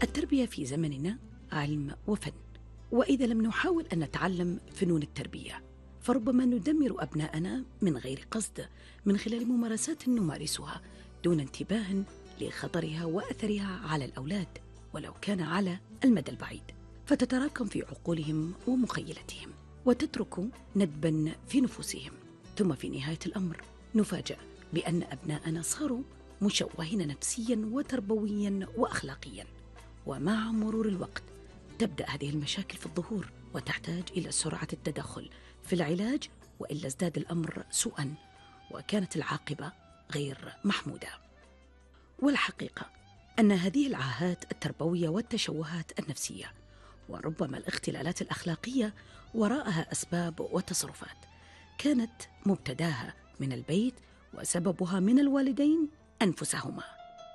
التربية في زمننا علم وفن، وإذا لم نحاول أن نتعلم فنون التربية فربما ندمر أبناءنا من غير قصد، من خلال ممارسات نمارسها دون انتباه لخطرها وأثرها على الأولاد ولو كان على المدى البعيد، فتتراكم في عقولهم ومخيلتهم وتترك ندبا في نفوسهم، ثم في نهاية الأمر نفاجأ بأن أبناءنا صاروا مشوهين نفسيا وتربويا وأخلاقيا. ومع مرور الوقت تبدأ هذه المشاكل في الظهور وتحتاج إلى سرعة التدخل في العلاج، وإلا ازداد الأمر سوءا وكانت العاقبة غير محمودة. والحقيقة أن هذه العاهات التربوية والتشوهات النفسية وربما الاختلالات الأخلاقية وراءها أسباب وتصرفات كانت مبتداها من البيت وسببها من الوالدين أنفسهما.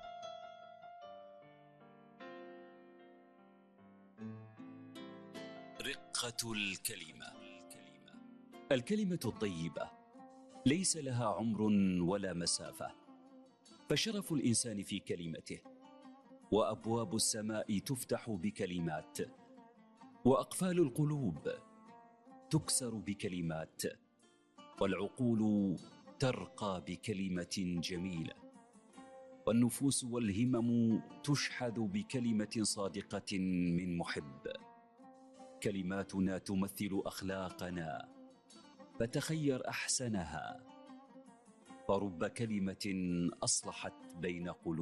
رقة الكلمة. الكلمة الطيبة ليس لها عمر ولا مسافة، فشرف الإنسان في كلمته، وأبواب السماء تفتح بكلمات، وأقفال القلوب تكسر بكلمات، والعقول ترقى بكلمة جميلة، والنفوس والهمم تشحذ بكلمة صادقة من محب. كلماتنا تمثل أخلاقنا، فتخير أحسنها، فرب كلمة أصلحت بين قلوب.